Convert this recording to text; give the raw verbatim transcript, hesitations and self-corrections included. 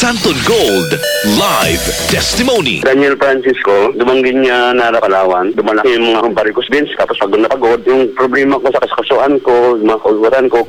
Santon Gold Live Testimony. Daniel Francisco, dumanggin niya na Palawan. Dumalaki yung mga varicose veins, tapos pagod na pagod. Yung problema ko sa kaskasuan ko, mga kulguran ko,